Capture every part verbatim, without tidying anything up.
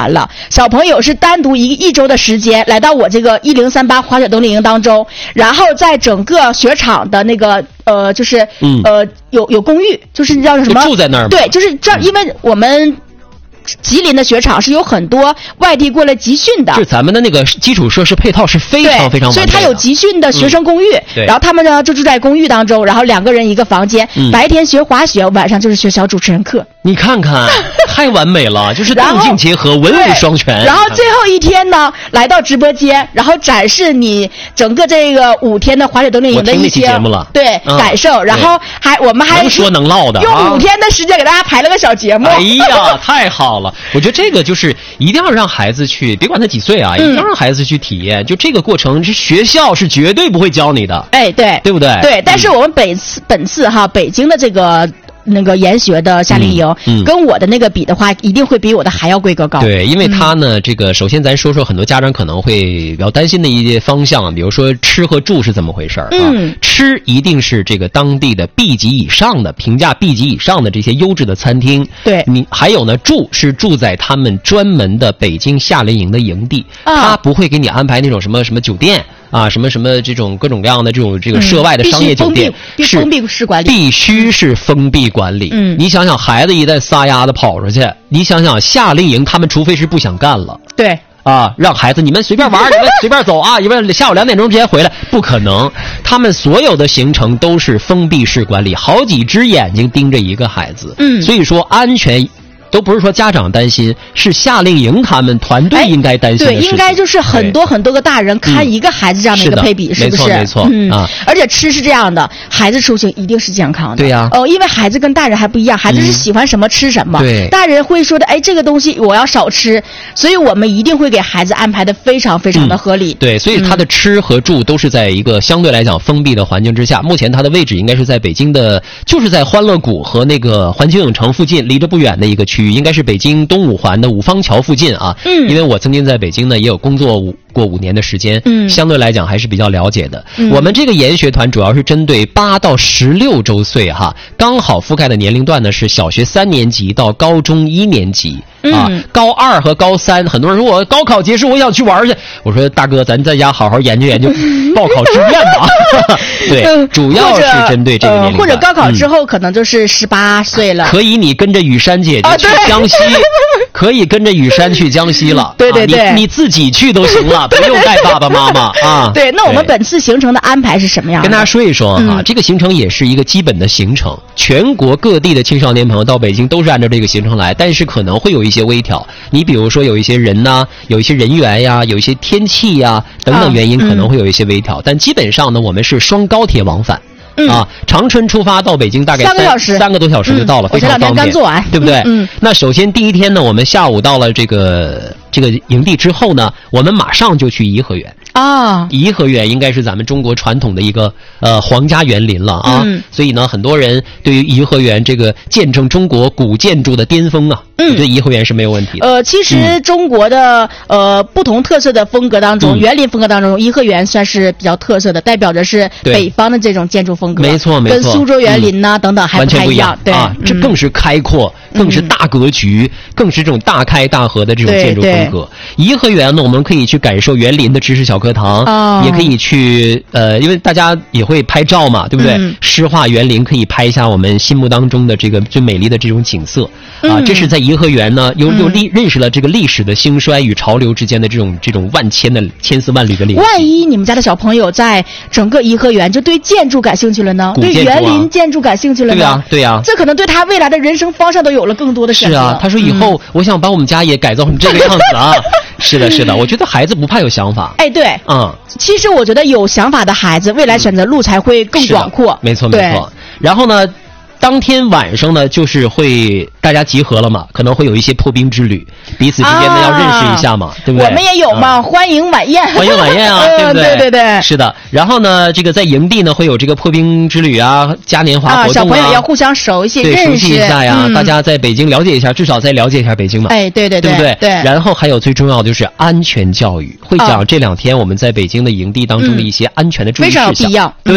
完了，小朋友是单独一一周的时间来到我这个一零三八滑雪冬令营当中，然后在整个雪场的那个呃，就是、嗯、呃有有公寓，就是叫什么？ 住在那儿。 对，就是这，因为我们。吉林的雪场是有很多外地过来集训的， 就咱们的那个基础设施配套是非常非常完备的， 所以他有集训的学生公寓、嗯、然后他们呢就住在公寓当中，然后两个人一个房间、嗯、白天学滑雪，晚上就是学小主持人课。 你看看太完美了，就是动静结合，文武双全。 然后最后一天呢来到直播间，然后展示你整个这个五天的滑雪冬令营的一些对、嗯、感受，然后还我们还能说能唠的用五天的时间给大家排了个小节目。 哎呀太好了，我觉得这个就是一定要让孩子去，别管他几岁啊、嗯、一定要让孩子去体验，就这个过程是学校是绝对不会教你的。 哎对对不对？ 对，但是我们本次、嗯、本次哈北京的这个那个研学的夏令营、嗯嗯、跟我的那个比的话，一定会比我的还要规格高。 对，因为他呢、嗯、这个首先咱说说很多家长可能会比较担心的一些方向，比如说吃和住是怎么回事啊、嗯、吃一定是这个当地的 B 级以上的评价 B 级以上的这些优质的餐厅。 对， 你还有呢住是住在他们专门的北京夏令营的营地、啊、他不会给你安排那种什么什么酒店啊，什么什么这种各种各样的这种这个涉外的商业酒店， 嗯、是封闭式管理， 必须是封闭管理。 嗯， 你想想，孩子一旦撒丫子跑出去，你想想夏令营，他们除非是不想干了， 对啊，让孩子你们随便玩，你们随便走啊，你们下午两点钟之前回来，不可能。他们所有的行程都是封闭式管理，好几只眼睛盯着一个孩子。嗯，所以说安全。都不是说家长担心，是夏令营他们团队应该担心的事情。 对，应该就是很多很多个大人看一个孩子这样的一个配比， 嗯、 是不是？ 没错，没错。 嗯啊， 而且吃是这样的，孩子出行一定是健康的。 对呀、 啊。哦，因为孩子跟大人还不一样，孩子是喜欢什么吃什么。 对、嗯。 大人会说的，哎，这个东西我要少吃，所以我们一定会给孩子安排的非常非常的合理。 嗯、对，所以他的吃和住都是在一个相对来讲封闭的环境之下。目前他的位置应该是在北京的，就是在欢乐谷和那个环球影城附近，离着不远的一个区域，应该是北京东五环的五方桥附近啊。嗯，因为我曾经在北京呢也有工作五过五年的时间，嗯，相对来讲还是比较了解的。嗯、我们这个研学团主要是针对八到十六周岁哈，刚好覆盖的年龄段呢是小学三年级到高中一年级。啊，高二和高三，很多人说我高考结束我想去玩去，我说大哥咱在家好好研究研究报考志愿吧。对，主要是针对这个年龄段、 呃、或者高考之后、嗯、可能就是十八岁了， 可以你跟着雨山姐姐去江西、啊、可以跟着雨山去江西了。 对对对、 啊、你, 你自己去都行了，不用带爸爸妈妈啊。 对，那我们本次行程的安排是什么样的？ 跟大家说一说哈、嗯，这个行程也是一个基本的行程，全国各地的青少年朋友到北京都是按照这个行程来，但是可能会有一些微调。你比如说有一些人呐、啊，有一些人员呀，有一些天气呀等等原因，可能会有一些微调、啊嗯。但基本上呢，我们是双高铁往返。嗯、啊，长春出发到北京大概三个小时， 三个多小时就到了， 嗯、 非常方便。 我这两天刚做完， 对不对？ 嗯。 那首先第一天呢，我们下午到了这个这个营地之后呢，我们马上就去颐和园。 啊， 颐和园应该是咱们中国传统的一个呃皇家园林了啊、嗯，所以呢，很多人对于颐和园这个见证中国古建筑的巅峰啊，嗯，我觉得颐和园是没有问题的。 呃，其实中国的、嗯、呃不同特色的风格当中，嗯、园林风格当中，颐和园算是比较特色的，代表着是北方的这种建筑风格。 没错没错， 跟苏州园林呐、啊嗯、等等还不太一样。对啊，这更是开阔，嗯、更是大格局、嗯，更是这种大开大合的这种建筑风格。颐和园呢，我们可以去感受园林的知识小课堂。哦，也可以去呃，因为大家也会拍照嘛，对不对？嗯、诗画园林可以拍一下我们心目当中的这个最美丽的这种景色、嗯、啊。这是在颐和园呢，又又历认识了这个历史的兴衰与潮流之间的这种这种万千的千丝万缕的联系。 万一你们家的小朋友在整个颐和园就对建筑感兴趣了呢？ 古建筑啊、 对园林建筑感兴趣了呢？ 对呀，对呀， 这可能对他未来的人生方向都有了更多的选择。 是啊，他说以后、嗯、我想把我们家也改造成这个样子啊。是的，是的，我觉得孩子不怕有想法。 哎，对， 嗯， 其实我觉得有想法的孩子，未来选择路才会更广阔。 没错，没错。然后呢，当天晚上呢，就是会大家集合了嘛，可能会有一些破冰之旅，彼此之间呢、啊、要认识一下嘛，对不对？ 我们也有嘛，嗯、欢迎晚宴， 欢迎晚宴啊，对不对？ 对对对， 是的。然后呢，这个在营地呢会有这个破冰之旅啊，嘉年华活动啊， 小朋友要互相熟悉， 对，熟悉一下呀、 嗯。 大家在北京了解一下，至少再了解一下北京嘛。 哎，对对对， 对不对？ 对。 然后还有最重要的就是安全教育，会讲这两天我们在北京的营地当中的一些安全的注意事项。 非常有必要。 对。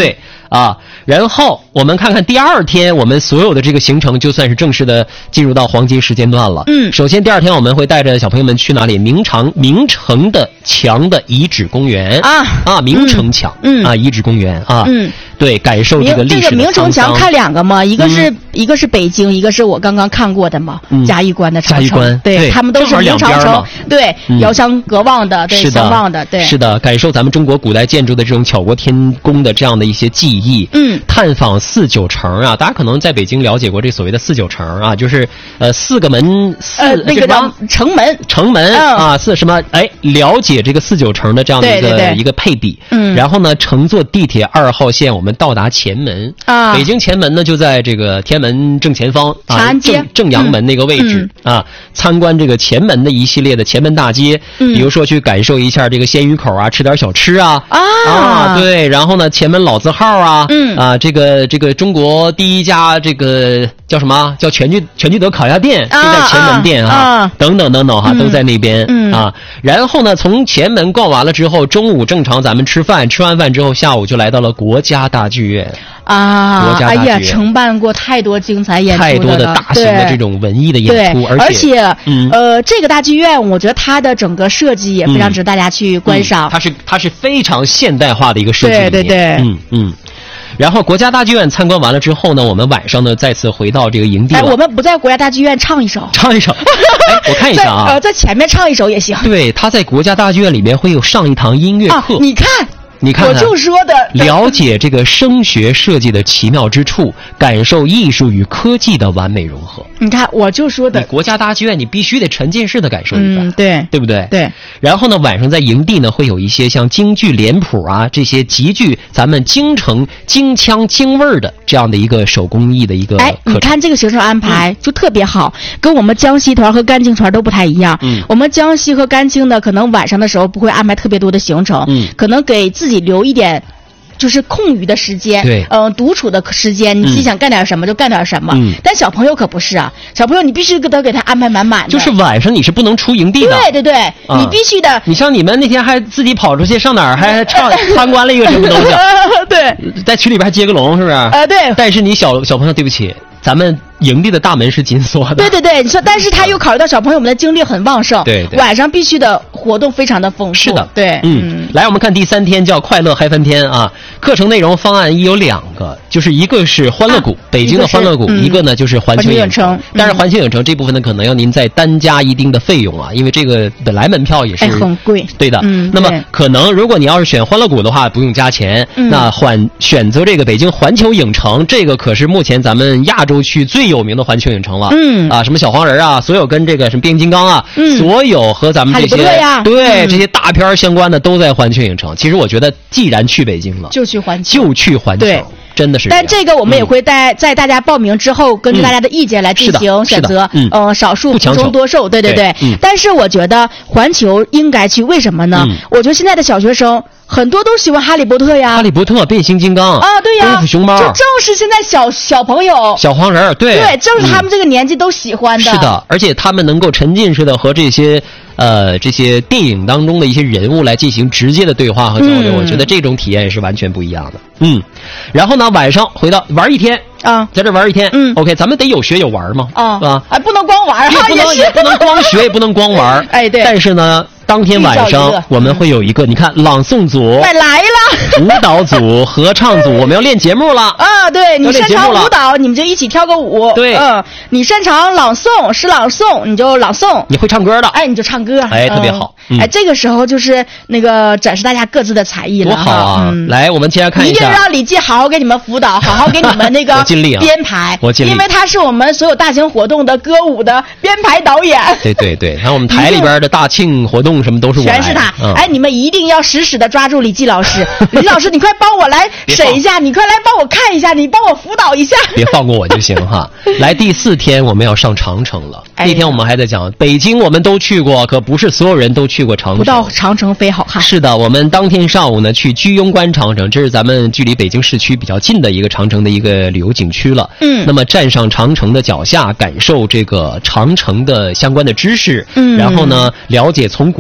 啊，然后我们看看第二天我们所有的这个行程就算是正式的进入到黄金时间段了。 嗯， 首先第二天我们会带着小朋友们去哪里？明长明城的墙的遗址公园啊啊，明城墙， 嗯啊，遗址公园啊， 嗯， 对，感受这个历史的这个明城墙看两个嘛，一个是、 嗯、 一个是北京，一个是我刚刚看过的嘛，嗯、嘉峪关的长城， 嘉峪关， 对， 对他们都是明长城，对， 嗯、 遥相隔望的，对，相望的，对， 是的，感受咱们中国古代建筑的这种巧国天工的这样的一些技艺， 嗯， 探访四九城啊，大家可能在北京了解过这所谓的四九城啊，就是呃四个门，四呃那个叫城门， 城门、嗯、啊，四什么？哎，了解这个四九城的这样的一个对对对一个配比， 嗯， 然后呢，乘坐地铁二号线，我们到达前门啊， 北京前门呢就在这个天安门正前方啊， 长安街正阳门那个位置、 嗯、 啊，参观这个前门的一系列的前门大街， 嗯， 比如说去感受一下这个鲜鱼口啊，吃点小吃啊， 啊啊，对，然后呢，前门老字号啊， 嗯啊，这个这个中国第一家这个叫什么？叫全聚全聚德烤鸭店，就在前门店啊， 啊等等等等哈、嗯，都在那边、 嗯、 啊。然后呢，从前门逛完了之后，中午正常咱们吃饭，吃完饭之后，下午就来到了国家大剧院。 啊， 国家大剧院哎呀，承办过太多精彩演出太多的大型的这种文艺的演出， 而且， 嗯， 呃，这个大剧院，我觉得它的整个设计也非常值得大家去观赏。 嗯嗯、它是它是非常现代化的一个设计理念， 对对对， 嗯嗯。然后国家大剧院参观完了之后呢，我们晚上呢再次回到这个营地了。 哎，我们不在国家大剧院唱一首， 唱一首。哎，我看一下啊， 呃，在前面唱一首也行。 对，他在国家大剧院里面会有上一堂音乐课， 啊、你看。 你看看， 我就说的， 了解这个声学设计的奇妙之处，感受艺术与科技的完美融合。 你看，我就说的， 你国家大剧院，你必须得沉浸式的感受一番， 嗯，对， 对不对？ 对。 然后呢，晚上在营地呢，会有一些像京剧脸谱啊，这些极具咱们京城京腔京味儿的这样的一个手工艺的一个课程。 哎，你看这个行程安排、嗯、就特别好，跟我们江西团和甘青团都不太一样。 嗯， 我们江西和甘青呢，可能晚上的时候不会安排特别多的行程， 嗯， 可能给自己留一点。就是空余的时间， 对， 嗯、呃，独处的时间，你自己想干点什么就干点什么。 嗯， 但小朋友可不是啊，小朋友你必须得给他安排满满的。 就是晚上你是不能出营地的。 对对对， 啊、 你必须的。 你像你们那天还自己跑出去上哪儿还唱参观了一个什么东西？ 对， 在群里边还接个龙，是不是？ 呃，对。 但是你小小朋友，对不起。咱们营地的大门是紧锁的。 对对对，你说，但是他又考虑到小朋友们的精力很旺盛， 对对， 晚上必须的活动非常的丰富。 是的， 对， 嗯。嗯来，我们看第三天叫快乐嗨翻天啊。课程内容方案一有两个，就是一个是欢乐谷，啊、北京的欢乐谷，一个, 嗯、一个呢就是环球影城。但是环球影城这部分呢，可能要您再单加一定的费用啊，因为这个本来门票也是、 哎、很贵。 对的， 嗯。 那么可能如果你要是选欢乐谷的话，不用加钱。 嗯、 那环选择这个北京环球影城，这个可是目前咱们亚洲区最有名的环球影城了。 嗯啊，什么小黄人啊，所有跟这个什么变形金刚啊， 嗯， 所有和咱们这些哈利波特呀， 对、 嗯、 这些大片相关的都在环球影城。其实我觉得，既然去北京了， 就去环球， 就去环球。 对。 真的是， 但这个我们也会在、嗯、在大家报名之后，根据大家的意见来进行选择， 嗯， 呃，少数服从多数，对对对。 嗯、 但是我觉得环球应该去，为什么呢？ 嗯、 我觉得现在的小学生很多都喜欢哈利波特呀， 哈利波特、变形金刚啊，对呀， 功夫熊猫， 就正是现在小小朋友、 小黄人，对对，正是他们这个年纪都喜欢的。 嗯、是的，而且他们能够沉浸式的和这些。呃，这些电影当中的一些人物来进行直接的对话和交流， 嗯、 我觉得这种体验是完全不一样的。嗯，然后呢，晚上回到玩一天啊， 在这玩一天。 嗯 ，OK， 咱们得有学有玩嘛， 啊， 啊， 哎，不能光玩， 也不能也不能光学，也不能光玩。 哎，对。 但是呢，当天晚上我们会有一个，你看，朗诵组， 快来了， 舞蹈组、合唱组，我们要练节目了。 啊，对，你擅长舞蹈，你们就一起跳个舞。 对， 嗯，你擅长朗诵，诗朗诵，你就朗诵。 你会唱歌的， 哎，你就唱歌， 哎，特别好。 哎，这个时候就是那个展示大家各自的才艺了， 多好啊！来，我们接下来看一下， 一定让李记好好给你们辅导，好好给你们那个我尽力啊编排， 我尽力， 因为他是我们所有大型活动的歌舞的编排导演。 对对对，然后我们台里边的大庆活动什么都是我来， 全是他。 嗯、 哎，你们一定要死死的抓住李记老师，李老师，你快帮我来审一下，你快来帮我看一下，你帮我辅导一下， 别放过我就行哈。来，第四天我们要上长城了。 哎、 那天我们还在讲北京，我们都去过，可不是所有人都去过长城。 不到长城非好汉。 是的，我们当天上午呢去居庸关长城，这是咱们距离北京市区比较近的一个长城的一个旅游景区了。 嗯， 那么站上长城的脚下，感受这个长城的相关的知识。 嗯， 然后呢，了解从古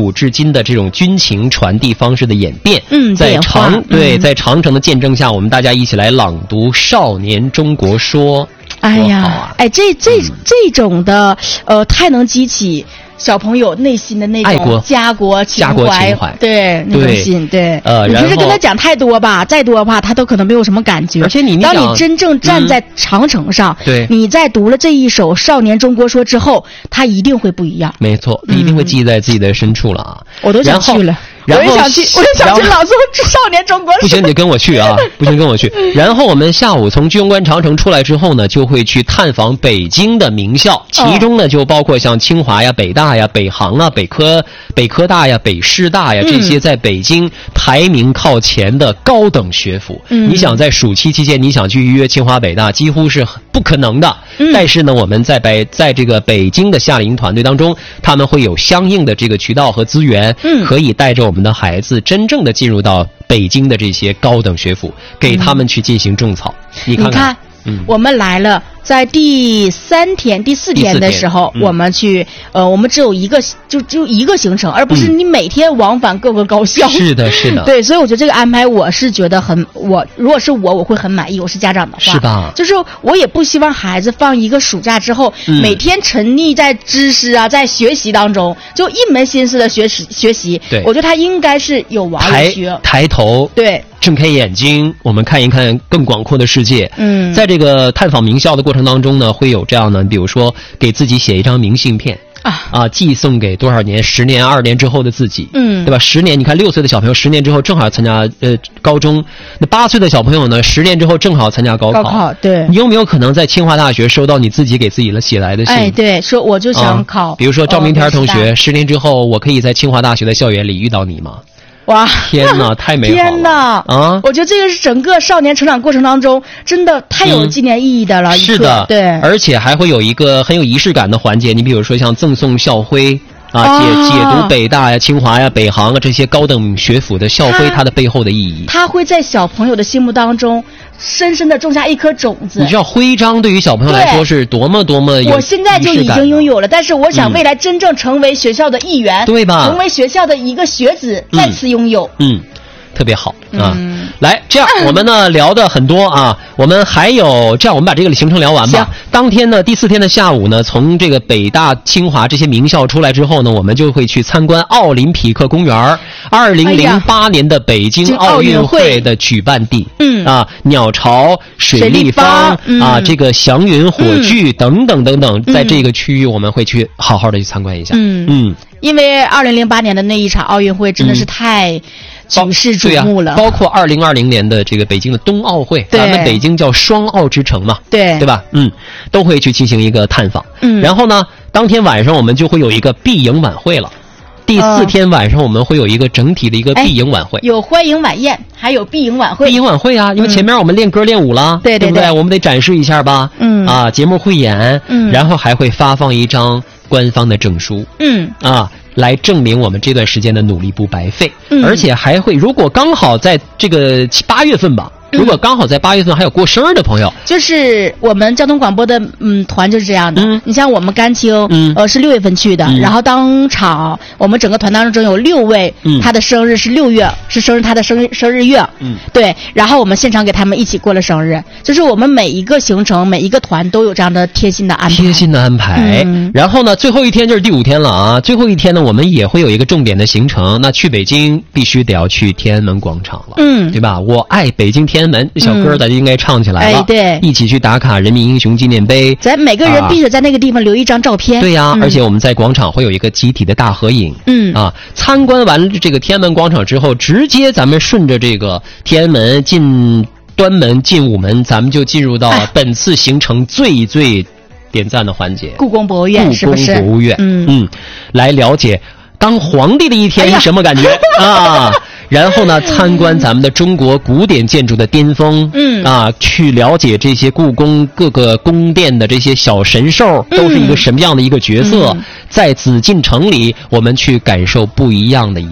古至今的这种军情传递方式的演变。 嗯， 在长、 嗯、 对在长城的见证下，我们大家一起来朗读《少年中国说》。 哎呀， 啊、 哎，这这、 嗯、 这种的，呃，太能激起小朋友内心的那种家国情怀， 家国情怀， 对那种心，对。 呃， 你平时跟他讲太多吧，再多的话，他都可能没有什么感觉。 而且你当你真正站在长城上， 嗯、对， 你在读了这一首《少年中国说》之后，他一定会不一样。 没错，一定会记在自己的深处了啊！ 我都想去了。 然后我也想去，我也想去朗诵《少年中国说》。 不行，你跟我去啊！不行，跟我去。然后我们下午从居庸关长城出来之后呢，就会去探访北京的名校，其中呢就包括像清华呀、北大呀、北航啊、北科、北科大呀、北师大呀这些在北京排名靠前的高等学府。嗯，你想在暑期期间，你想去预约清华、北大，几乎是不可能的。嗯，但是呢，我们在北在这个北京的夏令营团队当中，他们会有相应的这个渠道和资源，嗯，可以带着我们的孩子真正的进入到北京的这些高等学府，给他们去进行种草。嗯、你看看， 你看嗯，我们来了，在第三天、第四天的时候，嗯、我们去，呃，我们只有一个，就就一个行程，而不是你每天往返各个高校。 嗯、是的，是的。 对，所以我觉得这个安排，我是觉得很，我如果是我，我会很满意。我是家长的话， 是吧？ 就是我也不希望孩子放一个暑假之后，嗯、每天沉溺在知识啊，在学习当中，就一门心思的学习学习。 对， 我觉得他应该是有玩有学， 抬头， 对。 睁开眼睛，我们看一看更广阔的世界。嗯，在这个探访名校的过程当中呢，会有这样的，比如说给自己写一张明信片啊啊，寄送给多少年、十年、二年之后的自己，嗯，对吧？十年，你看六岁的小朋友，十年之后正好参加呃高中；那八岁的小朋友呢，十年之后正好参加高考。 高考，对。 你有没有可能在清华大学收到你自己给自己的写来的信？ 哎，对，说我就想考。 啊、比如说赵明天同学，十、哦、年之后我可以在清华大学的校园里遇到你吗？ 哇！ 天哪，太美好了！ 天哪啊！我觉得这个是整个少年成长过程当中真的太有纪念意义的了。嗯、 是的， 对， 而且还会有一个很有仪式感的环节。你比如说像赠送校徽啊，解解读北大呀、清华呀、北航啊这些高等学府的校徽，它的背后的意义。 它会在小朋友的心目当中深深的种下一颗种子。 你知道徽章对于小朋友来说是多么多么有， 我现在就已经拥有了，但是我想未来真正成为学校的一员， 对吧？ 成为学校的一个学子，嗯、再次拥有。 嗯。特别好啊！ 嗯、 来，这样我们呢聊的很多啊，我们还有这样，我们把这个行程聊完吧。当天呢，第四天的下午呢，从这个北大、清华这些名校出来之后呢，我们就会去参观奥林匹克公园，二零零八年的北京奥运会的举办地。嗯啊，鸟巢、水立方、嗯、啊，这个祥云火炬、嗯、等等等等，在这个区域我们会去好好的去参观一下。 嗯嗯，因为二零零八年的那一场奥运会真的是太。嗯举世瞩目了， 啊、包括二零二零年的这个北京的冬奥会，咱们北京叫双奥之城嘛， 对对吧？嗯，都会去进行一个探访。嗯，然后呢，当天晚上我们就会有一个闭营晚会了。第四天晚上我们会有一个整体的一个闭营晚会， 哎、有欢迎晚宴，还有闭营晚会。 闭营晚会啊，因为前面我们练歌练舞了， 嗯、对对不对？我们得展示一下吧。嗯啊，节目汇演，嗯，然后还会发放一张官方的证书，嗯啊。来证明我们这段时间的努力不白费，嗯、而且还会，如果刚好在这个八月份吧，如果刚好在八月份还有过生日的朋友， 就是我们交通广播的嗯团就是这样的。嗯、你像我们甘青，嗯、呃是六月份去的，嗯、然后当场我们整个团当中有六位，嗯、他的生日是六月，是生日他的生日生日月，嗯，对，然后我们现场给他们一起过了生日，就是我们每一个行程每一个团都有这样的贴心的安排， 贴心的安排。嗯、然后呢，最后一天就是第五天了啊，最后一天呢，我们也会有一个重点的行程，那去北京必须得要去天安门广场了，嗯，对吧？我爱北京天安门这小歌大家应该唱起来了， 嗯、哎，对， 一起去打卡人民英雄纪念碑， 咱每个人必须在那个地方留一张照片。 啊、对呀、啊， 嗯、 而且我们在广场会有一个集体的大合影。嗯啊，参观完这个天安门广场之后，直接咱们顺着这个天安门进端门进午门，咱们就进入到本次行程最最点赞的环节—— 故宫博物院，是不是？ 故宫博物院，嗯嗯，来了解当皇帝的一天是什么感觉、哎、啊？然后呢，参观咱们的中国古典建筑的巅峰，嗯啊，去了解这些故宫各个宫殿的这些小神兽都是一个什么样的一个角色，嗯、在紫禁城里，我们去感受不一样的一天。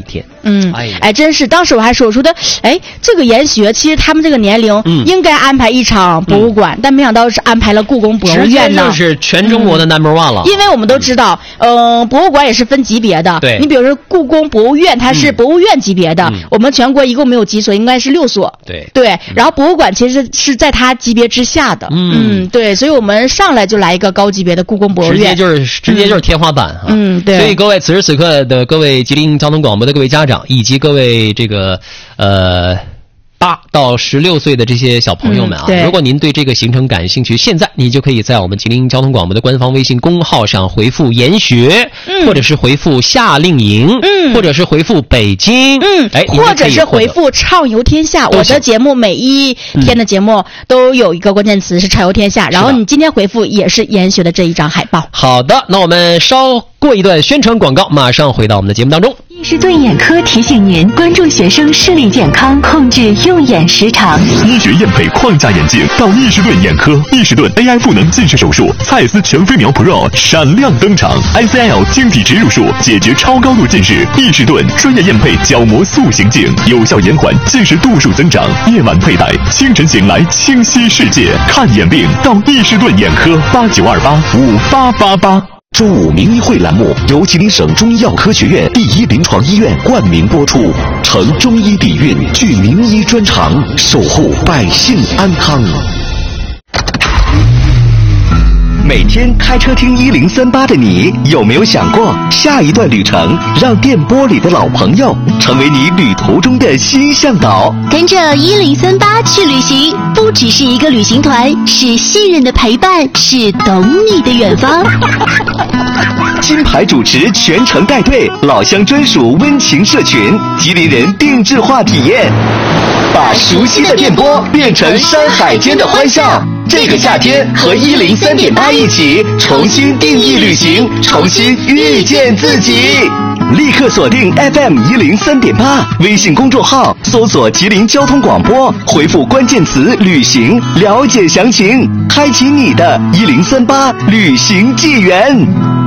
嗯，哎哎，真是，当时我还说，我说的，哎，这个研学其实他们这个年龄应该安排一场博物馆，嗯、但没想到是安排了故宫博物院呢， 就是全中国的 number one 了。 嗯、因为我们都知道，呃，博物馆也是分级别的， 对， 你比如说故宫博物院，它是博物院级别的，嗯、我们全国一共没有几所，应该是六所， 对对，嗯、然后博物馆其实是在它级别之下的，嗯, 嗯，对，所以我们上来就来一个高级别的故宫博物院， 直接就是直接就是天花板哈， 嗯，对， 所以各位此时此刻的各位吉林交通广播的各位家长以及各位这个呃。八到十六岁的这些小朋友们啊、 嗯， 如果您对这个行程感兴趣，现在你就可以在我们吉林交通广播的官方微信公号上回复研学、嗯、或者是回复夏令营、嗯、或者是回复北京， 嗯， 哎， 或者是回复畅游天下。我的节目每一天的节目都有一个关键词是畅游天下、嗯、然后你今天回复也是研学的这一张海报。 好的，那我们稍过一段宣传广告，马上回到我们的节目当中。 易士顿眼科提醒您关注学生视力健康，控制用眼时长。 医学验配框架眼镜到易士顿眼科，易士顿 A I 赋能近视手术，蔡司全飞秒 Pro 闪亮登场 ，I C L 晶体植入术解决超高度近视，易士顿专业验配角膜塑形镜，有效延缓近视度数增长。夜晚佩戴，清晨醒来清晰世界。看眼病到易士顿眼科，八九二八五八八八。 中午名医会栏目由吉林省中医药科学院第一临床医院冠名播出，承中医底蕴，具名医专长，守护百姓安康。每天开车听一零三八的你，有没有想过下一段旅程让电波里的老朋友成为你旅途中的新向导？ 跟着一零三八去旅行，不只是一个旅行团，是信任的陪伴，是懂你的远方。 金牌主持全程带队，老乡专属温情社群，吉林人定制化体验，把熟悉的电波变成山海间的欢笑。这个夏天和一零三点八一起重新定义旅行，重新遇见自己。立刻锁定 F M 一零三点八，微信公众号搜索吉林交通广播，回复关键词旅行，了解详情，开启你的一零三八旅行纪元。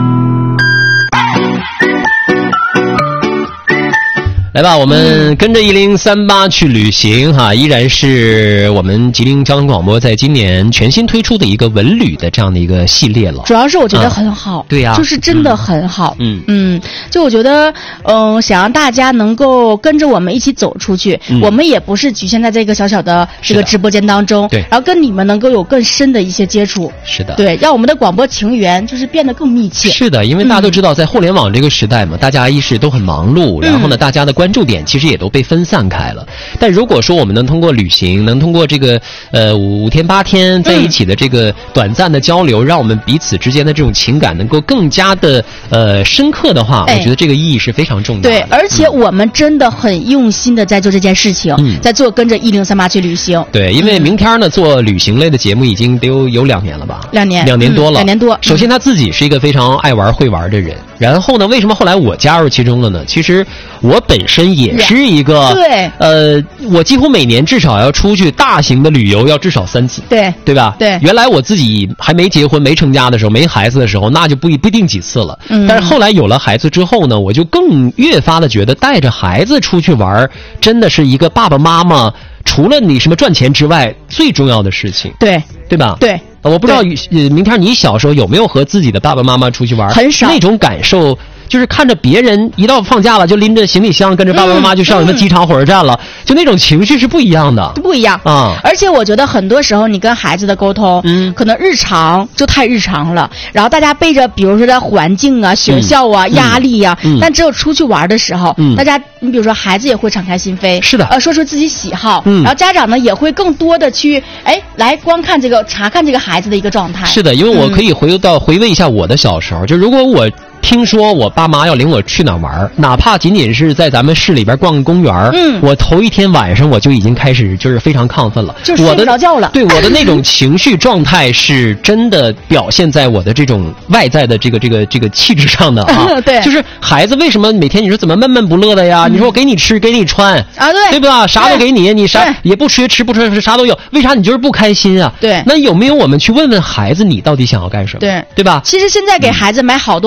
来吧，我们跟着一零三八去旅行哈，依然是我们吉林交通广播在今年全新推出的一个文旅的这样的一个系列了。 主要是我觉得很好， 啊、对呀、啊， 就是真的很好。 嗯嗯，就我觉得，嗯、呃，想让大家能够跟着我们一起走出去，嗯、我们也不是局限在这个小小的这个直播间当中， 对， 然后跟你们能够有更深的一些接触。 是的， 对，让我们的广播情缘就是变得更密切。 是的，因为大家都知道，在互联网这个时代嘛，嗯、大家一时都很忙碌，然后呢，大家的关注点其实也都被分散开了。但如果说我们能通过旅行，能通过这个呃五天八天在一起的这个短暂的交流，嗯、让我们彼此之间的这种情感能够更加的呃深刻的话，哎、我觉得这个意义是非常重大的。 对，而且我们真的很用心的在做这件事情，嗯、在做跟着一零三八去旅行。 对，因为明天呢、嗯、做旅行类的节目已经得有有两年了吧？ 两年， 两年多了， 嗯、两年多。 首先他自己是一个非常爱玩会玩的人，然后呢，为什么后来我加入其中了呢？其实我本身也是一个对， 呃，我几乎每年至少要出去大型的旅游，要至少三次， 对， 对吧？ 对。 原来我自己还没结婚、没成家的时候，没孩子的时候，那就不不定几次了。 嗯。 但是后来有了孩子之后呢，我就更越发的觉得带着孩子出去玩，真的是一个爸爸妈妈除了你什么赚钱之外最重要的事情。 对， 对吧？ 对。 我不知道，呃，明天你小时候有没有和自己的爸爸妈妈出去玩？ 很少。 那种感受。就是看着别人一到放假了就拎着行李箱跟着爸爸妈妈就上什么机场火车站了，嗯嗯、就那种情绪是不一样的， 不一样啊！ 而且我觉得很多时候你跟孩子的沟通，嗯，可能日常就太日常了，然后大家背着比如说在环境啊、学校啊、嗯、压力呀、啊，嗯、但只有出去玩的时候，嗯、大家你比如说孩子也会敞开心扉， 是的， 呃，说出自己喜好， 嗯， 然后家长呢也会更多的去哎来观看这个查看这个孩子的一个状态。 是的，因为我可以回到、嗯、回味一下我的小时候，就如果我。听说我爸妈要领我去哪玩，哪怕仅仅是在咱们市里边逛个公园，嗯，我头一天晚上我就已经开始就是非常亢奋了， 就睡不着觉了。 对，我的那种情绪状态是真的表现在我的这种外在的这个这个这个气质上的啊。 对， 就是孩子为什么每天你说怎么闷闷不乐的呀？嗯、你说我给你吃给你穿啊，对， 对吧？啥都给你，你啥也不缺吃不穿啥都有，为啥你就是不开心啊？ 对， 那有没有我们去问问孩子，你到底想要干什么？ 对， 对吧？ 其实现在给孩子买好多昂贵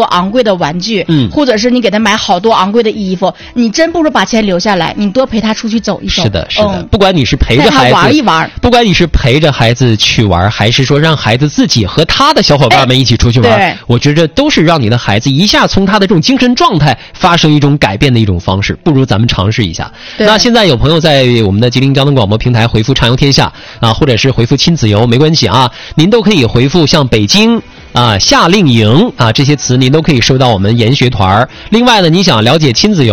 贵的玩具， 嗯， 或者是你给他买好多昂贵的衣服，你真不如把钱留下来，你多陪他出去走一走。 是的，是的， 嗯、 不管你是陪着孩子玩一玩， 不管你是陪着孩子去玩，还是说让孩子自己和他的小伙伴们一起出去玩， 哎、 我觉得都是让你的孩子一下从他的这种精神状态发生一种改变的一种方式。不如咱们尝试一下。那现在有朋友在我们的吉林交通广播平台回复畅游天下啊，或者是回复亲子游，没关系啊，您都可以回复像北京啊、夏令营啊这些词，您都可以收到我们研学团。另外呢，你想了解亲子游